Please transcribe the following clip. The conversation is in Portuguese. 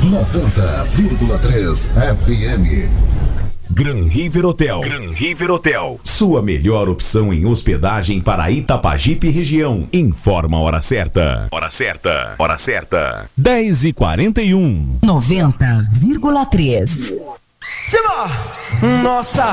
90,3 FM. Gran River Hotel. Gran River Hotel. Sua melhor opção em hospedagem para Itapajipe região. Informa a hora certa. Hora certa. Hora certa. 10h41. 90,3. Nossa!